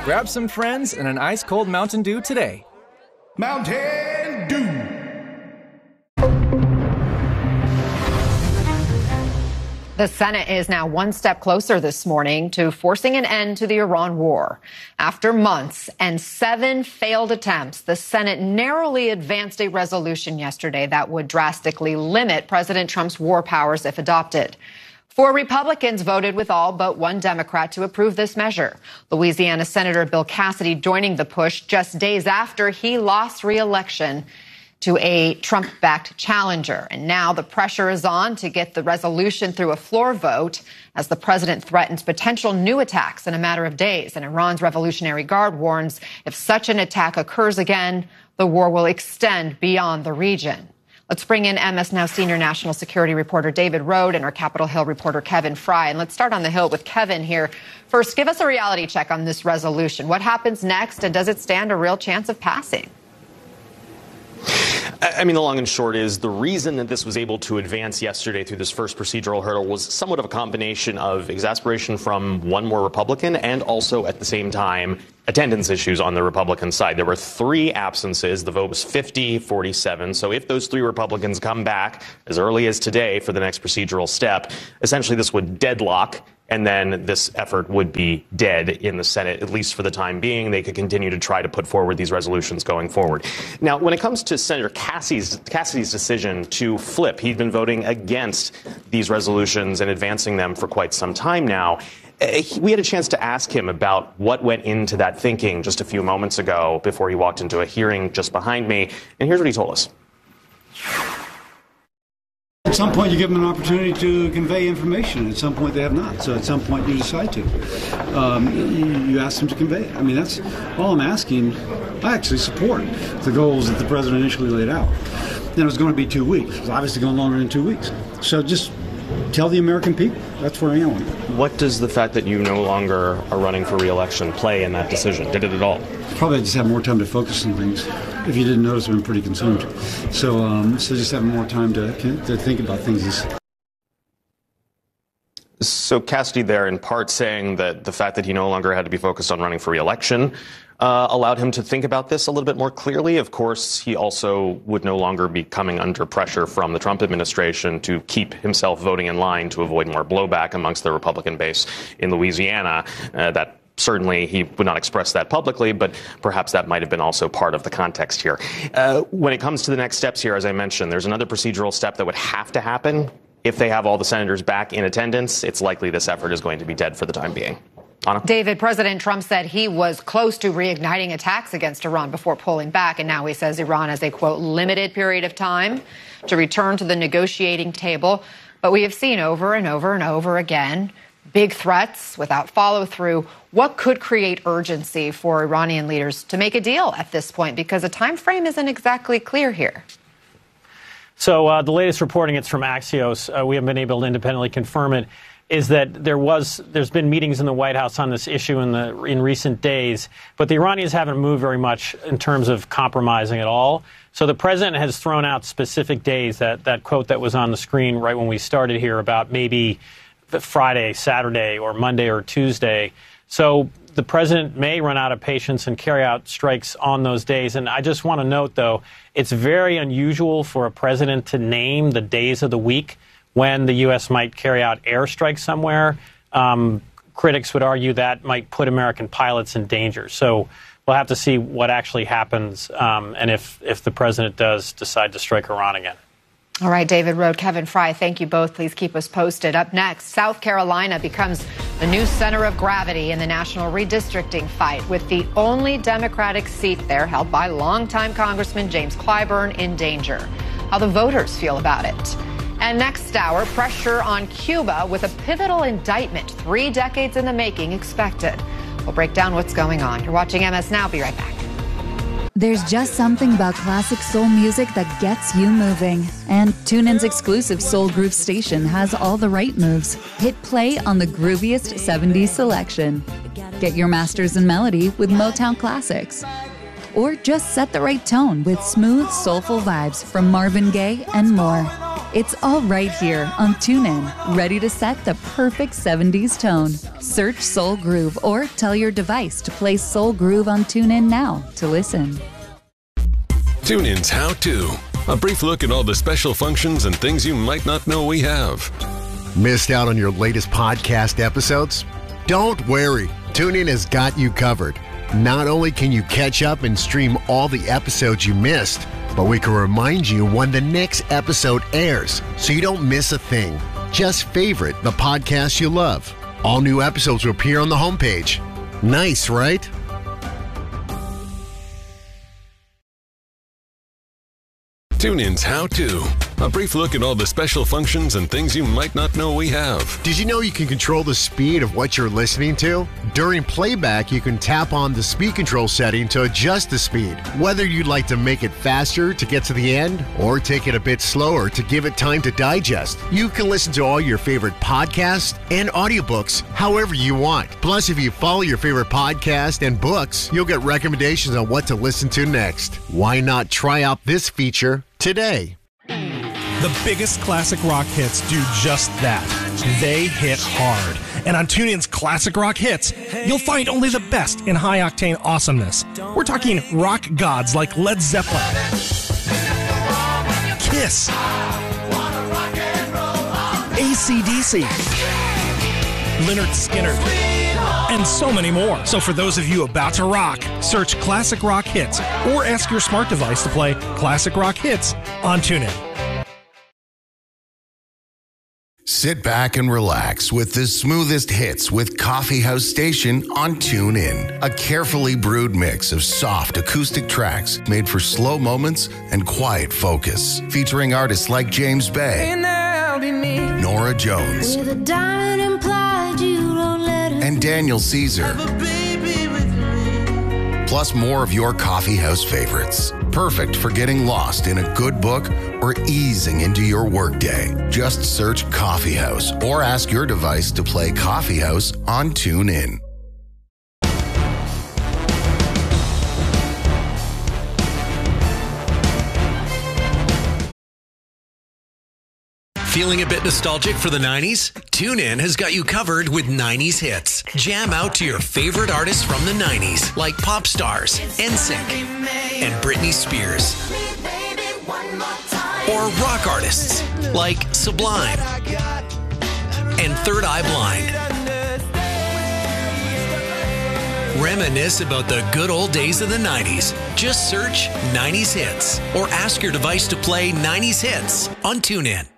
Grab some friends and an ice-cold Mountain Dew today. Mountain Dew. The Senate is now one step closer this morning to forcing an end to the Iran war. After months and 7 failed attempts, the Senate narrowly advanced a resolution yesterday that would drastically limit President Trump's war powers if adopted. 4 Republicans voted with all but 1 Democrat to approve this measure. Louisiana Senator Bill Cassidy joining the push just days after he lost re-election to a Trump-backed challenger. And now the pressure is on to get the resolution through a floor vote as the president threatens potential new attacks in a matter of days. And Iran's Revolutionary Guard warns if such an attack occurs again, the war will extend beyond the region. Let's bring in MS Now senior national security reporter David Rohde and our Capitol Hill reporter Kevin Fry. And let's start on the Hill with Kevin here. First, give us a reality check on this resolution. What happens next, and does it stand a real chance of passing? I mean, the long and short is the reason that this was able to advance yesterday through this first procedural hurdle was somewhat of a combination of exasperation from one more Republican and also at the same time attendance issues on the Republican side. There were 3 absences. The vote was 50-47. So if those 3 Republicans come back as early as today for the next procedural step, essentially this would deadlock. And then this effort would be dead in the Senate, at least for the time being. They could continue to try to put forward these resolutions going forward. Now, when it comes to Senator Cassidy's decision to flip, he'd been voting against these resolutions and advancing them for quite some time now. We had a chance to ask him about what went into that thinking just a few moments ago before he walked into a hearing just behind me. And here's what he told us. At some point, you give them an opportunity to convey information. At some point, they have not. So at some point, you decide to. You ask them to convey it. I mean, that's all I'm asking. I actually support the goals that the president initially laid out. And it was going to be 2 weeks. It was obviously going longer than 2 weeks. So just tell the American people. That's where I am on it. What does the fact that you no longer are running for re-election play in that decision? Did it at all? Probably just have more time to focus on things. If you didn't notice, I've been pretty consumed. So just having more time to think about things. So Cassidy there in part saying that the fact that he no longer had to be focused on running for re-election allowed him to think about this a little bit more clearly. Of course, he also would no longer be coming under pressure from the Trump administration to keep himself voting in line to avoid more blowback amongst the Republican base in Louisiana. That certainly he would not express that publicly, but perhaps that might have been also part of the context here. When it comes to the next steps here, as I mentioned, there's another procedural step that would have to happen. If they have all the senators back in attendance, it's likely this effort is going to be dead for the time being. Anna? David, President Trump said he was close to reigniting attacks against Iran before pulling back, and now he says Iran has a, quote, limited period of time to return to the negotiating table. But we have seen over and over and over again big threats without follow-through. What could create urgency for Iranian leaders to make a deal at this point? Because a time frame isn't exactly clear here. So the latest reporting, it's from Axios, we haven't been able to independently confirm it, is that there's been meetings in the White House on this issue in recent days, but the Iranians haven't moved very much in terms of compromising at all. So the president has thrown out specific days, that quote that was on the screen right when we started here about maybe Friday, Saturday, or Monday or Tuesday. So the president may run out of patience and carry out strikes on those days. And I just want to note, though, it's very unusual for a president to name the days of the week when the U.S. might carry out airstrikes somewhere. Critics would argue that might put American pilots in danger. So we'll have to see what actually happens and if the president does decide to strike Iran again. All right, David Rohde, Kevin Fry, thank you both. Please keep us posted. Up next, South Carolina becomes the new center of gravity in the national redistricting fight, with the only Democratic seat there held by longtime Congressman James Clyburn in danger. How the voters feel about it. And next hour, pressure on Cuba with a pivotal indictment 3 decades in the making expected. We'll break down what's going on. You're watching MS Now. Be right back. There's just something about classic soul music that gets you moving. And TuneIn's exclusive soul groove station has all the right moves. Hit play on the grooviest 70s selection. Get your masters in melody with Motown classics. Or just set the right tone with smooth, soulful vibes from Marvin Gaye and more. It's all right here on TuneIn, ready to set the perfect 70s tone. Search Soul Groove or tell your device to play Soul Groove on TuneIn now to listen. TuneIn's How To. A brief look at all the special functions and things you might not know we have. Missed out on your latest podcast episodes? Don't worry. TuneIn has got you covered. Not only can you catch up and stream all the episodes you missed, but we can remind you when the next episode airs so you don't miss a thing. Just favorite the podcast you love. All new episodes will appear on the homepage. Nice, right? TuneIn's How To. A brief look at all the special functions and things you might not know we have. Did you know you can control the speed of what you're listening to? During playback, you can tap on the speed control setting to adjust the speed. Whether you'd like to make it faster to get to the end or take it a bit slower to give it time to digest, you can listen to all your favorite podcasts and audiobooks however you want. Plus, if you follow your favorite podcast and books, you'll get recommendations on what to listen to next. Why not try out this feature today? The biggest classic rock hits do just that. They hit hard. And on TuneIn's Classic Rock Hits, you'll find only the best in high-octane awesomeness. We're talking rock gods like Led Zeppelin, Kiss, AC/DC, Lynyrd Skynyrd, and so many more. So for those of you about to rock, search Classic Rock Hits or ask your smart device to play Classic Rock Hits on TuneIn. Sit back and relax with the smoothest hits with Coffee House Station on TuneIn. A carefully brewed mix of soft acoustic tracks made for slow moments and quiet focus. Featuring artists like James Bay, Nora Jones, and Daniel Caesar. Plus more of your coffee house favorites. Perfect for getting lost in a good book or easing into your workday. Just search Coffee House or ask your device to play Coffee House on TuneIn. Feeling a bit nostalgic for the 90s? TuneIn has got you covered with 90s hits. Jam out to your favorite artists from the 90s, like pop stars, NSYNC, and Britney Spears. Or rock artists, like Sublime and Third Eye Blind. Reminisce about the good old days of the 90s. Just search 90s Hits or ask your device to play 90s Hits on TuneIn.